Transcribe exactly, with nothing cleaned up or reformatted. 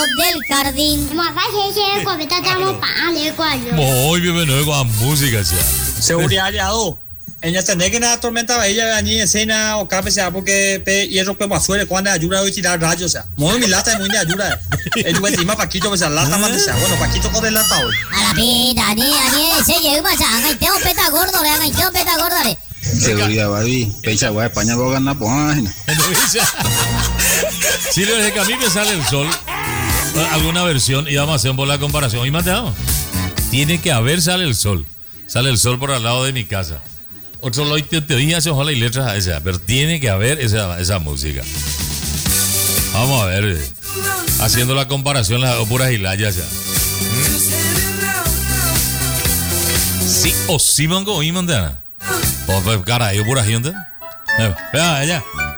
del jardín. Muy bienvenido con la música, ya. Seguridad ya, oh. Ella tiene que na tormenta ella allí escena o cabe sea porque pe hierro que pasó cuando ayuda hoy tirar rayos, o sea. Muy mi lata muy de ayuda. El buen tema Paquito pues lata más de bueno, Paquito con el lata hoy. A la pita, ni ni se lleva ya, ay tengo peta gordo, le hagan tengo peta gordo le. Seguridad, Babi. Pecha, güey, España va a ganar, pues. Si le dije que a mí me sale el sol, alguna versión, y vamos a hacer un poco la comparación. Y manteamos. Tiene que haber sale el sol. Sale el sol por al lado de mi casa. Otro lo te oía ese ojalá y letras a esa, pero tiene que haber esa, esa música. Vamos a ver, haciendo la comparación las puras hilayas ya. ¿Mm? Sí o sí, mango, y mandana. O cara, yo pura gente. Vea, allá.